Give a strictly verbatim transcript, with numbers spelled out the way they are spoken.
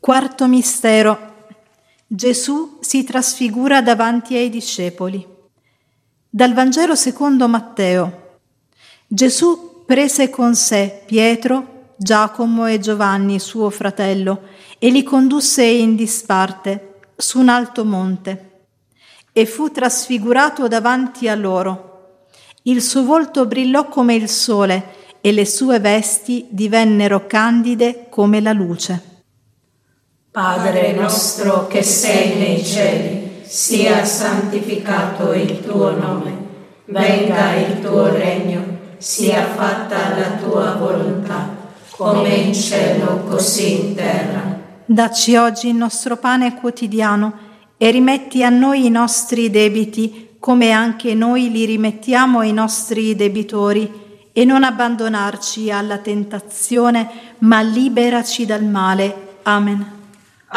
Quarto mistero. Gesù si trasfigura davanti ai discepoli. Dal Vangelo secondo Matteo. Gesù prese con sé Pietro, Giacomo e Giovanni, suo fratello, e li condusse in disparte su un alto monte, e fu trasfigurato davanti a loro. Il suo volto brillò come il sole, e le sue vesti divennero candide come la luce. Padre nostro che sei nei cieli, sia santificato il tuo nome, venga il tuo regno, sia fatta la tua volontà, come in cielo così in terra. Dacci oggi il nostro pane quotidiano e rimetti a noi i nostri debiti, come anche noi li rimettiamo ai nostri debitori, e non abbandonarci alla tentazione, ma liberaci dal male. Amen.